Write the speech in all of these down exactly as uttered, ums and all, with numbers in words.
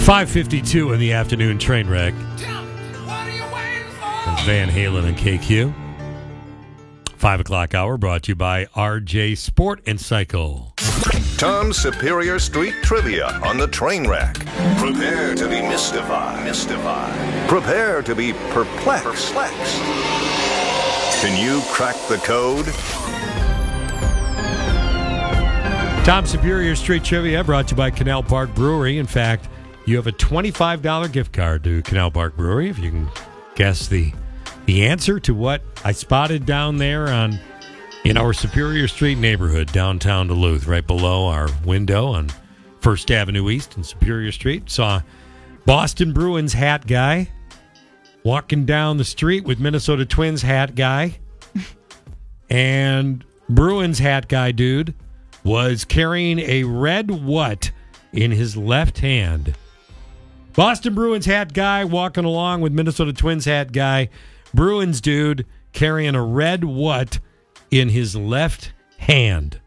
five fifty-two in the afternoon train wreck. That's Van Halen and K Q. Five o'clock hour brought to you by R J Sport and Cycle. Tom's Superior Street Trivia on the train wreck. Prepare to be mystified. Mystified. Prepare to be perplexed. Perplexed. Can you crack the code? Tom's Superior Street Trivia brought to you by Canal Park Brewery. In fact, you have a twenty-five dollars gift card to Canal Park Brewery if you can guess the the answer to what I spotted down there on in our Superior Street neighborhood, downtown Duluth, right below our window on First Avenue East and Superior Street. Saw Boston Bruins hat guy walking down the street with Minnesota Twins hat guy. And Bruins hat guy dude was carrying a red what in his left hand. Boston Bruins hat guy walking along with Minnesota Twins hat guy. Bruins dude carrying a red what in his left hand.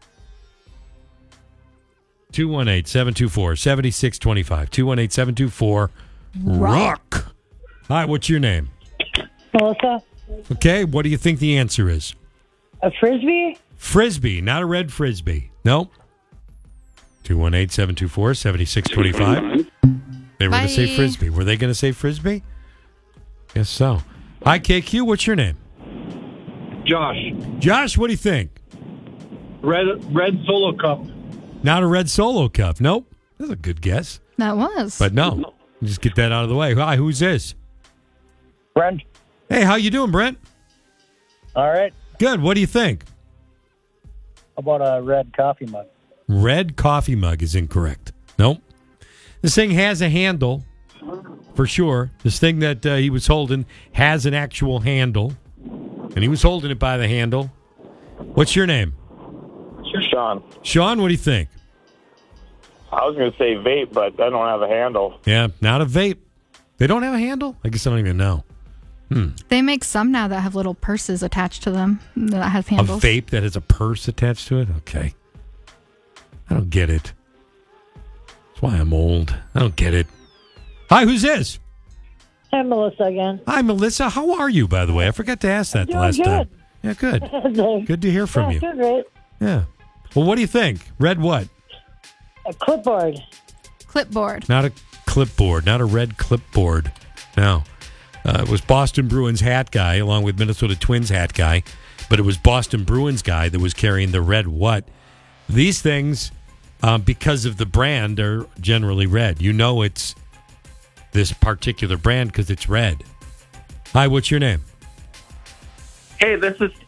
two one eight, seven two four, seven six two five. two one eight, seven two four, rock. Hi, what's your name? Melissa. Okay, what do you think the answer is? A frisbee? Frisbee, not a red frisbee. Nope. two one eight, seven two four, seven six two five. They were going to say frisbee. Were they going to say frisbee? Guess so. Hi, K Q. What's your name? Josh. Josh, what do you think? Red red Solo Cup. Not a red Solo Cup. Nope. That's a good guess. That was. But no. Just get that out of the way. Hi, who's this? Brent. Hey, how you doing, Brent? All right. Good. What do you think? How about a red coffee mug? Red coffee mug is incorrect. Nope. This thing has a handle, for sure. This thing that uh, he was holding has an actual handle, and he was holding it by the handle. What's your name? Sean. Sean, what do you think? I was going to say vape, but I don't have a handle. Yeah, not a vape. They don't have a handle? I guess I don't even know. Hmm. They make some now that have little purses attached to them that have handles. A vape that has a purse attached to it? Okay. I don't get it. That's why I'm old. I don't get it. Hi, who's this? Hi, Melissa again. Hi, Melissa. How are you, by the way? I forgot to ask that the Doing last good. time. Yeah, good. Good to hear from yeah, you. Good, right? Yeah. Well, what do you think? Red what? A clipboard. Clipboard. Not a clipboard. Not a red clipboard. No. Uh, it was Boston Bruins hat guy along with Minnesota Twins hat guy, but it was Boston Bruins guy that was carrying the red what. These things, um, because of the brand, are generally red. You know it's this particular brand because it's red. Hi, what's your name? Hey, this is...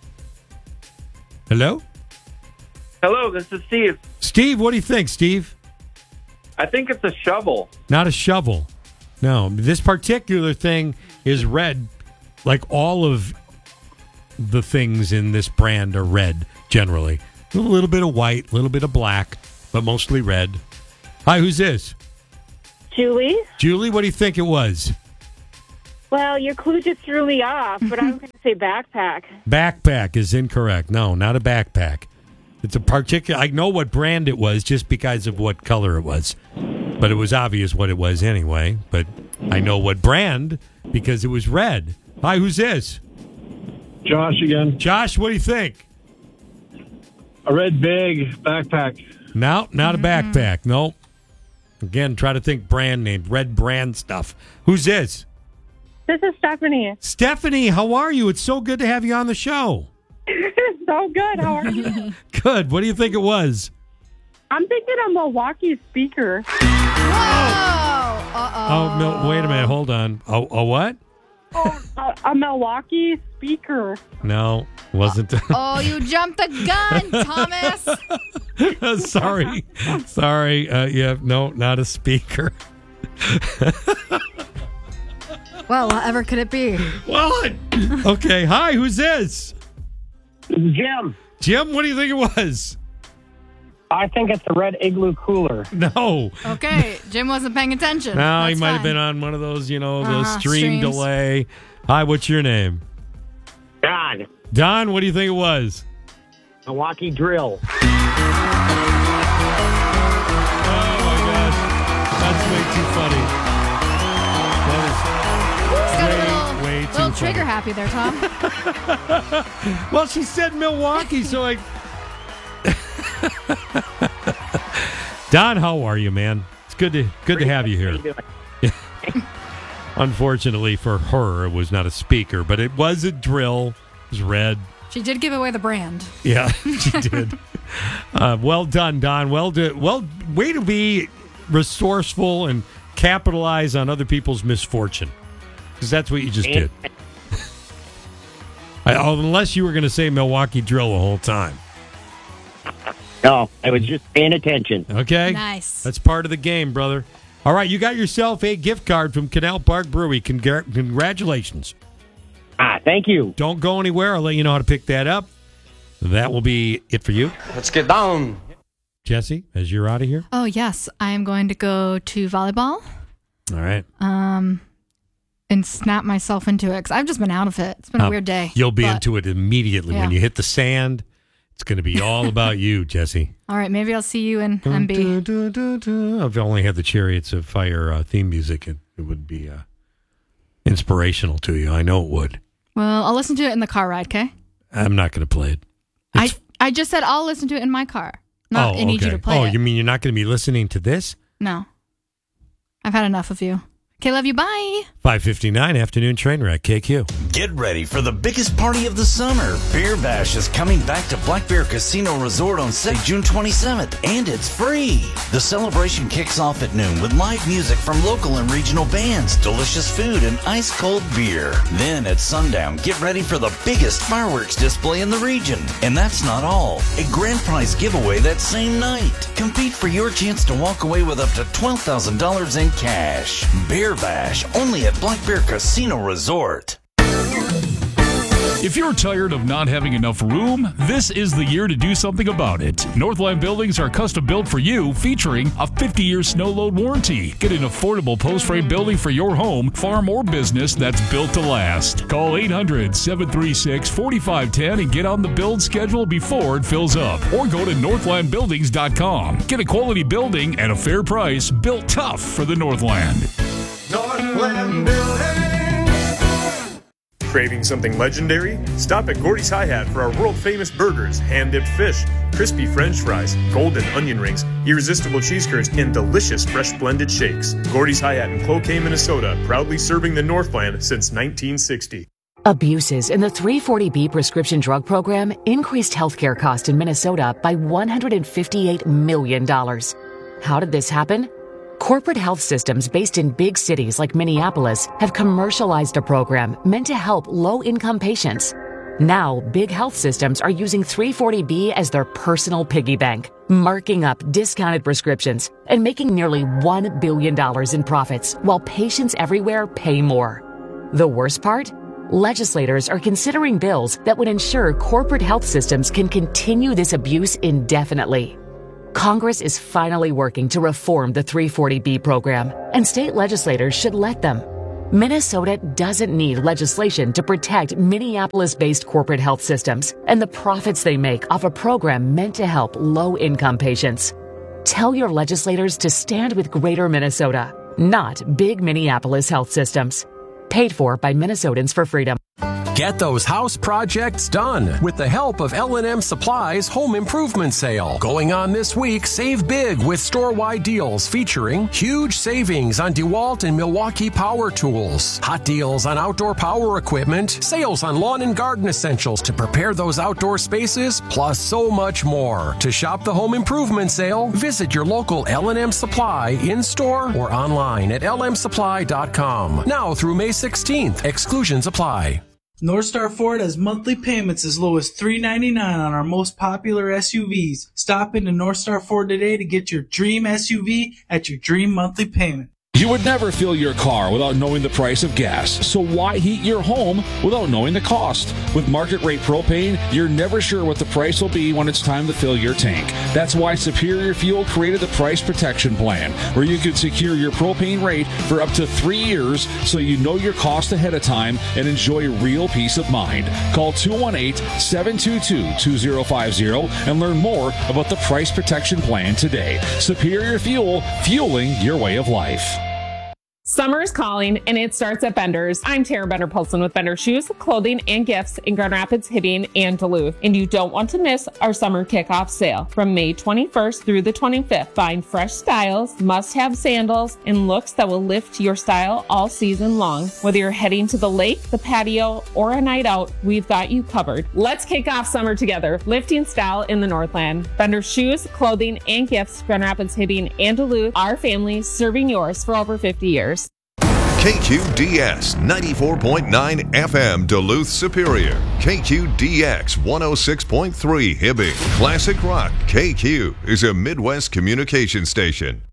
Hello? Hello, this is Steve. Steve, what do you think, Steve? I think it's a shovel. Not a shovel. No, this particular thing is red. Like all of the things in this brand are red, generally. A little bit of white, a little bit of black, but mostly red. Hi, who's this? Julie? Julie, what do you think it was? Well, your clue just threw me off, but I'm going to say backpack. Backpack is incorrect. No, not a backpack. It's a particular... I know what brand it was just because of what color it was. But it was obvious what it was anyway. But I know what brand because it was red. Hi, who's this? Josh again. Josh, what do you think? A red bag backpack. No, not a backpack. Nope. Again, try to think brand name, red brand stuff. Who's this? This is Stephanie. Stephanie, how are you? It's so good to have you on the show. So good. How are you? Good. What do you think it was? I'm thinking a Milwaukee speaker. Whoa! Uh-oh. Oh, no, wait a minute. Hold on. Oh, a what? Oh, a, a Milwaukee speaker. No, wasn't. Oh, you jumped the gun, Thomas. Sorry. Sorry. Uh, yeah, no, not a speaker. Well, whatever could it be? What? Okay. Hi, who's this? Jim. Jim, what do you think it was? I think it's a red igloo cooler. No. Okay, Jim wasn't paying attention. No, he That's might have fine. been on one of those, you know, the Uh-huh, stream streams. delay. Hi, what's your name? Don. Don, what do you think it was? Milwaukee drill. Oh, my gosh. That's way too funny. too Little funny. trigger happy there, Tom. Well, she said Milwaukee, so I. Don, how are you, man? It's good to good to have you here. Unfortunately for her, it was not a speaker, but it was a drill. It was red. She did give away the brand. Yeah, she did. Uh, well done, Don. Well, do, well, way to be resourceful and capitalize on other people's misfortune, because that's what you just did. I, oh, unless you were going to say Milwaukee drill the whole time. No, I was just paying attention. Okay? Nice. That's part of the game, brother. All right, you got yourself a gift card from Canal Park Brewery. Congra- congratulations. Ah, thank you. Don't go anywhere. I'll let you know how to pick that up. That will be it for you. Let's get down. Jesse, as you're out of here. Oh, yes. I am going to go to volleyball. All right. Um, and snap myself into it, because I've just been out of it. It's been a Uh, weird day. You'll be but- into it immediately. Yeah. When you hit the sand, it's going to be all about you, Jesse. All right, maybe I'll see you in M B. Dun, dun, dun, dun. If I only had the Chariots of Fire uh, theme music, it, it would be uh, inspirational to you. I know it would. Well, I'll listen to it in the car ride, okay? I'm not going to play it. I, It's- I just said I'll listen to it in my car. Not I need you to play Oh, it. you mean you're not going to be listening to this? No. I've had enough of you. Okay, love you. Bye. five fifty-nine Afternoon Train Wreck, K Q. Get ready for the biggest party of the summer. Beer Bash is coming back to Black Bear Casino Resort on Saturday, June twenty-seventh, and it's free. The celebration kicks off at noon with live music from local and regional bands, delicious food, and ice-cold beer. Then at sundown, get ready for the biggest fireworks display in the region. And that's not all. A grand prize giveaway that same night. Compete for your chance to walk away with up to twelve thousand dollars in cash. Beer Bash, only at Black Bear Casino Resort. If you're tired of not having enough room, this is the year to do something about it. Northland Buildings are custom built for you, featuring a fifty-year snow load warranty. Get an affordable post-frame building for your home, farm, or business that's built to last. Call eight hundred, seven three six, four five one zero and get on the build schedule before it fills up. Or go to northland buildings dot com. Get a quality building at a fair price, built tough for the Northland. Northland Building. Craving something legendary? Stop at Gordy's Hi-Hat for our world-famous burgers, hand-dipped fish, crispy french fries, golden onion rings, irresistible cheese curds, and delicious fresh blended shakes. Gordy's Hi-Hat in Cloquet, Minnesota, proudly serving the Northland since nineteen sixty. Abuses in the three forty B prescription drug program increased healthcare costs in Minnesota by one hundred fifty-eight million dollars. How did this happen? Corporate health systems based in big cities like Minneapolis have commercialized a program meant to help low-income patients. Now, big health systems are using three forty B as their personal piggy bank, marking up discounted prescriptions and making nearly one billion dollars in profits while patients everywhere pay more. The worst part? Legislators are considering bills that would ensure corporate health systems can continue this abuse indefinitely. Congress is finally working to reform the three forty B program, and state legislators should let them. Minnesota doesn't need legislation to protect Minneapolis-based corporate health systems and the profits they make off a program meant to help low-income patients. Tell your legislators to stand with Greater Minnesota, not big Minneapolis health systems. Paid for by Minnesotans for Freedom. Get those house projects done with the help of L and M Supply's Home Improvement Sale. Going on this week, save big with store-wide deals featuring huge savings on DeWalt and Milwaukee power tools, hot deals on outdoor power equipment, sales on lawn and garden essentials to prepare those outdoor spaces, plus so much more. To shop the Home Improvement Sale, visit your local L and M Supply in-store or online at L M supply dot com. Now through May sixteenth, exclusions apply. North Star Ford has monthly payments as low as three ninety-nine on our most popular S U Vs. Stop into North Star Ford today to get your dream S U V at your dream monthly payment. You would never fill your car without knowing the price of gas, so why heat your home without knowing the cost? With market rate propane, you're never sure what the price will be when it's time to fill your tank. That's why Superior Fuel created the Price Protection Plan, where you could secure your propane rate for up to three years so you know your cost ahead of time and enjoy real peace of mind. Call two one eight, seven two two, two zero five zero and learn more about the Price Protection Plan today. Superior Fuel, fueling your way of life. Summer is calling, and it starts at Bender's. I'm Tara Bender-Polson with Bender Shoes, Clothing, and Gifts in Grand Rapids, Hibbing, and Duluth. And you don't want to miss our summer kickoff sale from May twenty-first through the twenty-fifth. Find fresh styles, must-have sandals, and looks that will lift your style all season long. Whether you're heading to the lake, the patio, or a night out, we've got you covered. Let's kick off summer together, lifting style in the Northland. Bender Shoes, Clothing, and Gifts, Grand Rapids, Hibbing, and Duluth. Our family serving yours for over fifty years. K Q D S ninety-four point nine F M Duluth Superior. K Q D X one oh six point three Hibbing. Classic Rock K Q is a Midwest communication station.